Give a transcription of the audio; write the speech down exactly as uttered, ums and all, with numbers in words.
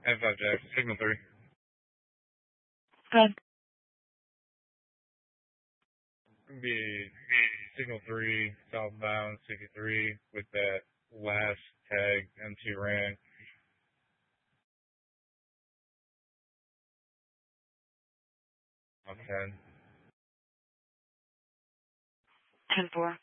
F five Jack, signal three. Good. Be signal three, southbound sixty-three with that last tag M T ran. On ten. ten four.